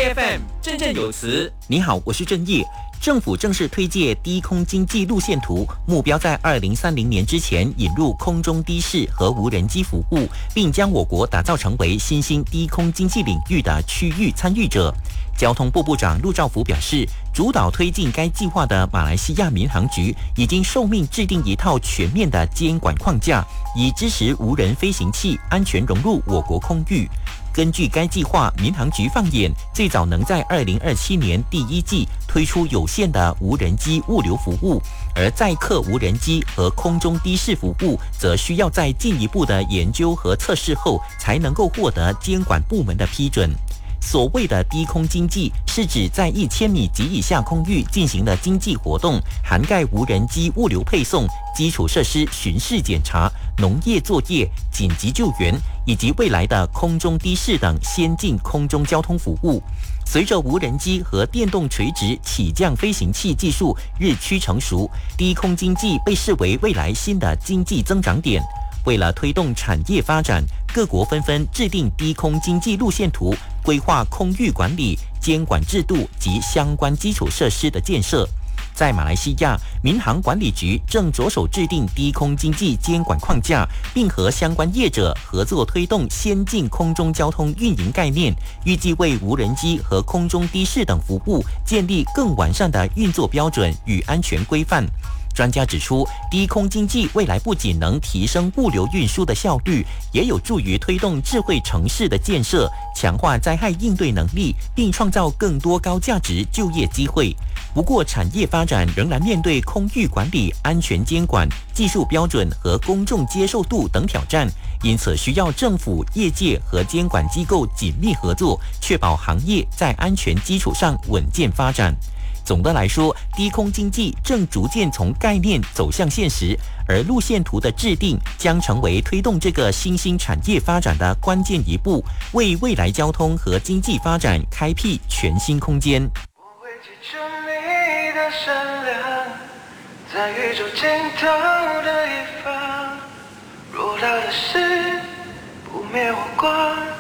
IFM 振振有词。 你好，我是郑毅。政府正式推介低空经济路线图，目标在2030年之前引入空中的士和无人机服务，并将我国打造成为新兴低空经济领域的区域参与者。交通部部长陆兆福表示，主导推进该计划的马来西亚民航局已经受命制定一套全面的监管框架，以支持无人飞行器安全融入我国空域。根据该计划，民航局放眼最早能在2027年第一季推出有限的无人机物流服务，而载客无人机和空中的士服务则需要在进一步的研究和测试后才能够获得监管部门的批准。所谓的低空经济是指在1000米及以下空域进行的经济活动，涵盖无人机物流配送、基础设施巡视检查、农业作业、紧急救援，以及未来的空中的士等先进空中交通服务。随着无人机和电动垂直起降飞行器技术日趋成熟，低空经济被视为未来新的经济增长点。为了推动产业发展，各国纷纷制定低空经济路线图，规划空域管理、监管制度及相关基础设施的建设。在马来西亚，民航管理局正着手制定低空经济监管框架，并和相关业者合作推动先进空中交通运营概念，预计为无人机和空中的士等服务建立更完善的运作标准与安全规范。专家指出，低空经济未来不仅能提升物流运输的效率，也有助于推动智慧城市的建设，强化灾害应对能力，并创造更多高价值就业机会。不过，产业发展仍然面对空域管理、安全监管、技术标准和公众接受度等挑战，因此需要政府、业界和监管机构紧密合作，确保行业在安全基础上稳健发展。总的来说，低空经济正逐渐从概念走向现实，而路线图的制定将成为推动这个新兴产业发展的关键一步，为未来交通和经济发展开辟全新空间。 我会记住你的善良，在宇宙尽头的一方，若来的是不灭我光。